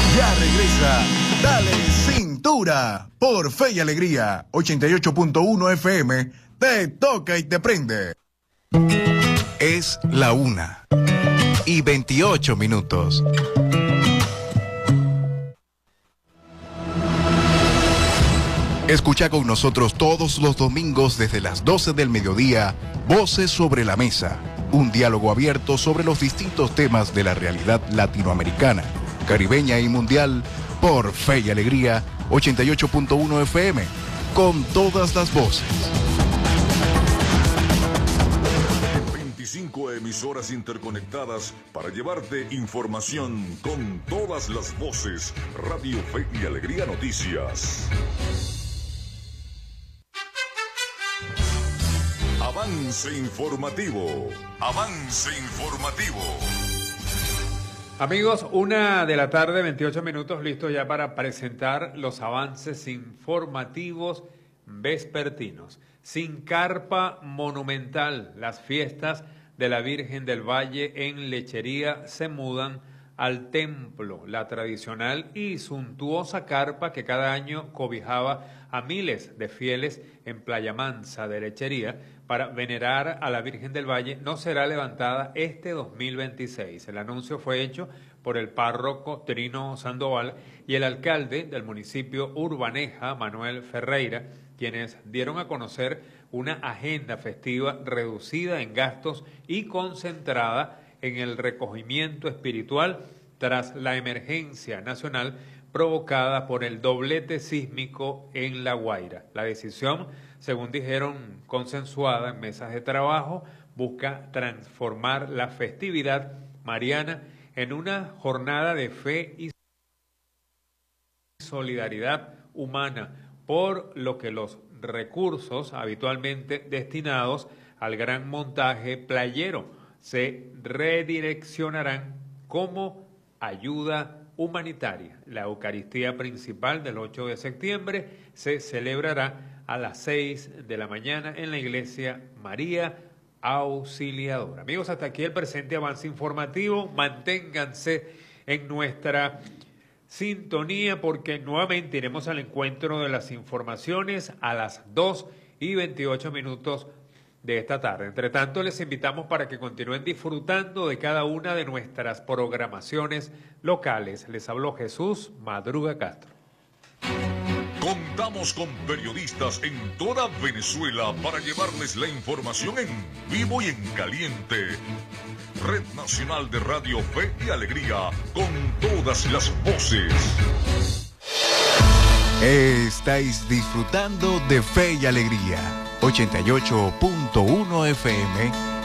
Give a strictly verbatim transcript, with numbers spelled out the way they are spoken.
Ya regresa Dale Cintura por Fe y Alegría ochenta y ocho punto uno F M. Te toca y te prende. Es la una y veintiocho minutos. Escucha con nosotros todos los domingos desde las doce del mediodía, Voces sobre la Mesa, un diálogo abierto sobre los distintos temas de la realidad latinoamericana, caribeña y mundial, por Fe y Alegría ochenta y ocho punto uno F M, con todas las voces. veinticinco emisoras interconectadas para llevarte información con todas las voces. Radio Fe y Alegría Noticias. Avance informativo. Avance informativo. Amigos, una de la tarde, veintiocho minutos, listo ya para presentar los avances informativos vespertinos. Sin carpa monumental, las fiestas de la Virgen del Valle en Lechería se mudan al templo, la tradicional y suntuosa carpa que cada año cobijaba a miles de fieles en Playa Mansa de Lechería para venerar a la Virgen del Valle no será levantada este dos mil veintiséis. El anuncio fue hecho por el párroco Trino Sandoval y el alcalde del municipio Urbaneja, Manuel Ferreira, quienes dieron a conocer una agenda festiva reducida en gastos y concentrada en el recogimiento espiritual tras la emergencia nacional provocada por el doblete sísmico en La Guaira. La decisión, según dijeron, consensuada en mesas de trabajo, busca transformar la festividad mariana en una jornada de fe y solidaridad humana, por lo que los recursos habitualmente destinados al gran montaje playero se redireccionarán como ayuda humanitaria. La Eucaristía principal del ocho de septiembre se celebrará a las seis de la mañana en la iglesia María Auxiliadora. Amigos, hasta aquí el presente avance informativo. Manténganse en nuestra sintonía porque nuevamente iremos al encuentro de las informaciones a las dos y veintiocho minutos de esta tarde. Entre tanto, les invitamos para que continúen disfrutando de cada una de nuestras programaciones locales. Les habló Jesús Madruga Castro. Contamos con periodistas en toda Venezuela para llevarles la información en vivo y en caliente. Red Nacional de Radio Fe y Alegría, con todas las voces. Estáis disfrutando de Fe y Alegría ochenta y ocho punto uno F M